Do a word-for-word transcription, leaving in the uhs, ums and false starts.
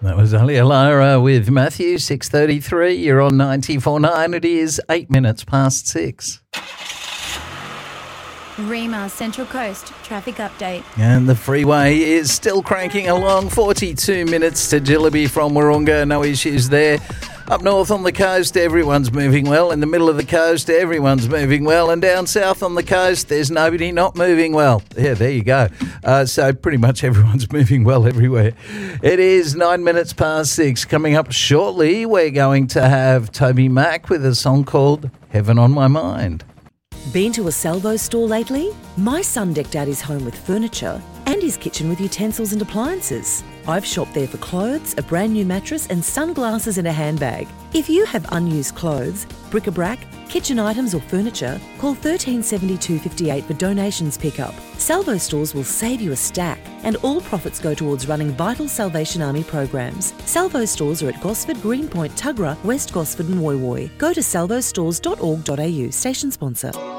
That was Ali Alara with Matthew, six thirty-three. You're on ninety-four point nine. It is eight minutes past six. Rima Central Coast traffic update. And the freeway is still cranking along. forty-two minutes to Jillaby from Wahroonga. No issues there. Up north on the coast, everyone's moving well. In the middle of the coast, everyone's moving well. And down south on the coast, there's nobody not moving well. Yeah, there you go. Uh, so pretty much everyone's moving well everywhere. It is nine minutes past six. Coming up shortly, we're going to have Toby Mack with a song called Heaven on My Mind. Been to a Salvo store lately? My son decked out his home with furniture and his kitchen with utensils and appliances. I've shopped there for clothes, a brand new mattress and sunglasses in a handbag. If you have unused clothes, bric-a-brac, kitchen items or furniture, call thirteen seventy-two fifty-eight for donations pickup. Salvo stores will save you a stack and all profits go towards running vital Salvation Army programs. Salvo stores are at Gosford, Greenpoint, Tuggerah, West Gosford and Woy Woy. Go to salvo stores dot org dot a u. Station sponsor.